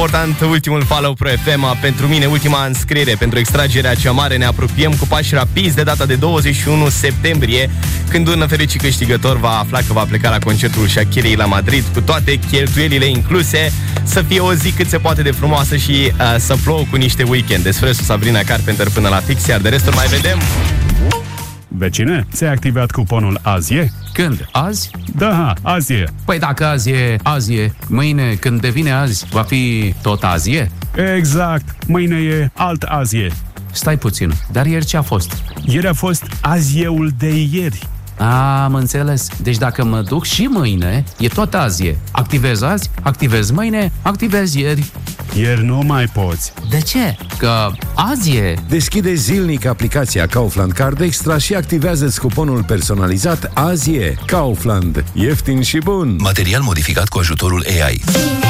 Important, ultimul follow Pro FM, pentru mine ultima înscriere pentru extragerea cea mare. Ne apropiem cu pași rapizi de data de 21 septembrie, când un fericit câștigător va afla că va pleca la concertul Shakirei la Madrid, cu toate cheltuielile incluse. Să fie o zi cât se poate de frumoasă și să plouă cu niște weekend. Espresso, Sabrina Carpenter până la fix, iar de restul mai vedem. Vecine, ți-ai activat cuponul Azie? Când? Azi? Da, Azie. Păi dacă azi e, mâine când devine azi, va fi tot azie? Exact, mâine e alt Azie. Stai puțin, dar ieri ce a fost? Ieri a fost Azieul de ieri. Am înțeles. Deci dacă mă duc și mâine, e tot azie. Activez azi, activez mâine, activez ieri. Ieri nu mai poți. De ce? Că azi e. Deschide zilnic aplicația Kaufland Card Extra și activează-ți cuponul personalizat Azie. Kaufland. Ieftin și bun. Material modificat cu ajutorul AI.